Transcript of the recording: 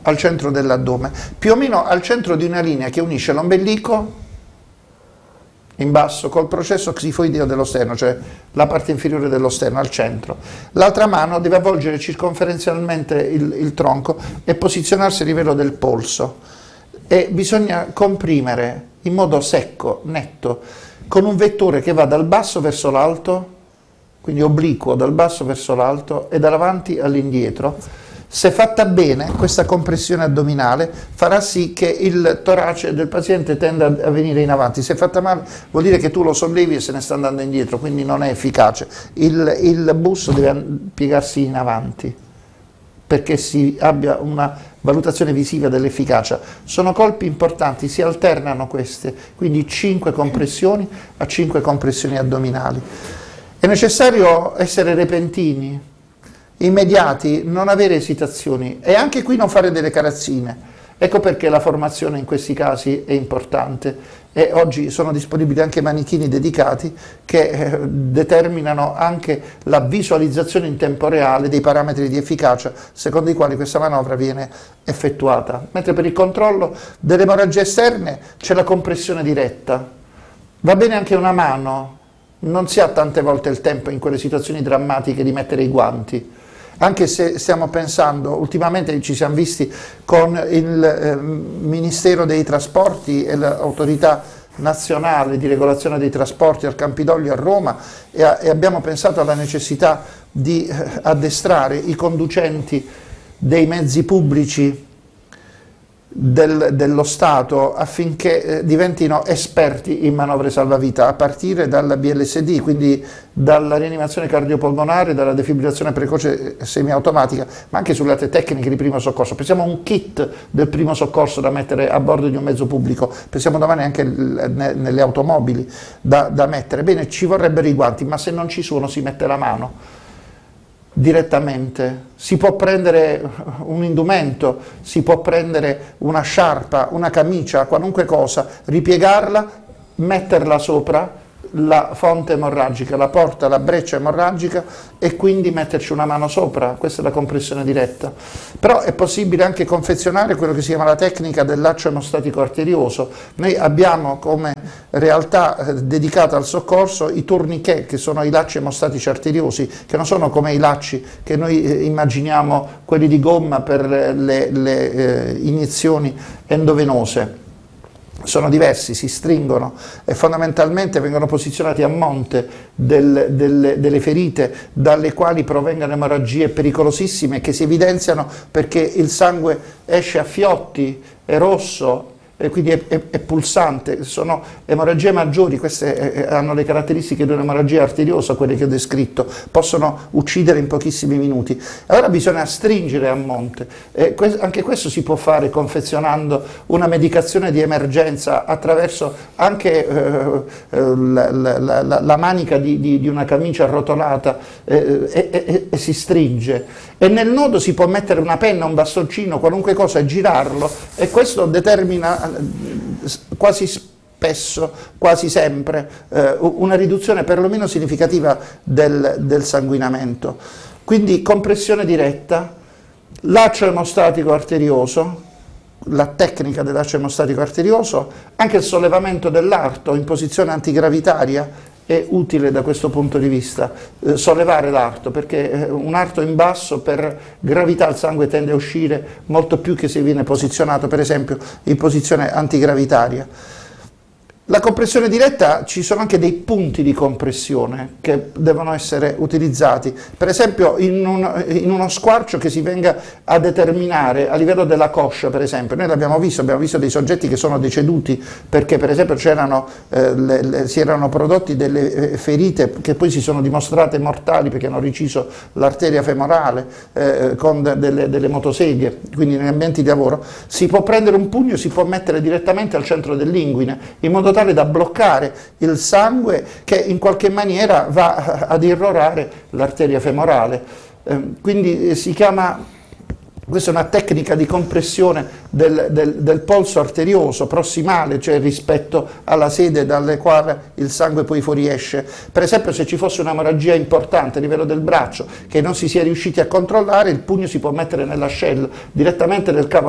al centro dell'addome, più o meno al centro di una linea che unisce l'ombelico in basso col processo xifoideo dello sterno, cioè la parte inferiore dello sterno al centro. L'altra mano deve avvolgere circonferenzialmente il tronco e posizionarsi a livello del polso, e bisogna comprimere in modo secco, netto, con un vettore che va dal basso verso l'alto, quindi obliquo dal basso verso l'alto e dall'avanti all'indietro. Se fatta bene, questa compressione addominale farà sì che il torace del paziente tenda a venire in avanti. Se fatta male vuol dire che tu lo sollevi e se ne sta andando indietro, quindi non è efficace. Il busto deve piegarsi in avanti perché si abbia una valutazione visiva dell'efficacia. Sono colpi importanti, si alternano queste, quindi 5 compressioni a 5 compressioni addominali. È necessario essere repentini, immediati, non avere esitazioni e anche qui non fare delle carazzine. Ecco perché la formazione in questi casi è importante, e oggi sono disponibili anche manichini dedicati che determinano anche la visualizzazione in tempo reale dei parametri di efficacia secondo i quali questa manovra viene effettuata. Mentre per il controllo delle emorragie esterne c'è la compressione diretta. Va bene anche una mano, non si ha tante volte il tempo in quelle situazioni drammatiche di mettere i guanti. Anche se stiamo pensando, ultimamente ci siamo visti con il Ministero dei Trasporti e l'Autorità Nazionale di Regolazione dei Trasporti al Campidoglio a Roma, e abbiamo pensato alla necessità di addestrare i conducenti dei mezzi pubblici dello Stato affinché diventino esperti in manovre salvavita, a partire dalla BLSD, quindi dalla rianimazione cardiopolmonare, dalla defibrillazione precoce semiautomatica, ma anche sulle altre tecniche di primo soccorso. Pensiamo a un kit del primo soccorso da mettere a bordo di un mezzo pubblico, pensiamo domani anche nelle automobili da mettere. Bene, ci vorrebbero i guanti, ma se non ci sono si mette la mano direttamente. Si può prendere un indumento, si può prendere una sciarpa, una camicia, qualunque cosa, ripiegarla, metterla sopra la fonte emorragica, la porta, la breccia emorragica, e quindi metterci una mano sopra. Questa è la compressione diretta. Però è possibile anche confezionare quello che si chiama la tecnica del laccio emostatico arterioso. Noi abbiamo come realtà dedicata al soccorso i tourniquet, che sono i lacci emostatici arteriosi, che non sono come i lacci che noi immaginiamo, quelli di gomma per le iniezioni endovenose. Sono diversi, si stringono e fondamentalmente vengono posizionati a monte delle ferite dalle quali provengono emorragie pericolosissime che si evidenziano perché il sangue esce a fiotti, è rosso, e quindi è pulsante. Sono emorragie maggiori, queste hanno le caratteristiche di un'emorragia arteriosa, quelle che ho descritto, possono uccidere in pochissimi minuti. Allora bisogna stringere a monte, anche questo si può fare confezionando una medicazione di emergenza attraverso anche la manica di una camicia arrotolata, e si stringe. E nel nodo si può mettere una penna, un bastoncino, qualunque cosa, e girarlo, e questo determina quasi spesso, quasi sempre, una riduzione perlomeno significativa del sanguinamento. Quindi compressione diretta, laccio emostatico arterioso, la tecnica del laccio emostatico arterioso, anche il sollevamento dell'arto in posizione antigravitaria è utile da questo punto di vista, sollevare l'arto, perché un arto in basso per gravità il sangue tende a uscire molto più che se viene posizionato per esempio in posizione antigravitaria. La compressione diretta, ci sono anche dei punti di compressione che devono essere utilizzati, per esempio in uno squarcio che si venga a determinare a livello della coscia, per esempio. Noi abbiamo visto dei soggetti che sono deceduti perché per esempio si erano prodotti delle ferite che poi si sono dimostrate mortali perché hanno reciso l'arteria femorale con delle motoseghe, quindi negli ambienti di lavoro. Si può prendere un pugno, si può mettere direttamente al centro dell'inguine in modo tale da bloccare il sangue che in qualche maniera va ad irrorare l'arteria femorale. Quindi si chiama, questa è una tecnica di compressione del polso arterioso prossimale, cioè rispetto alla sede dalle quali il sangue poi fuoriesce. Per esempio, se ci fosse un'emorragia importante a livello del braccio che non si sia riusciti a controllare, il pugno si può mettere nell'ascella direttamente nel cavo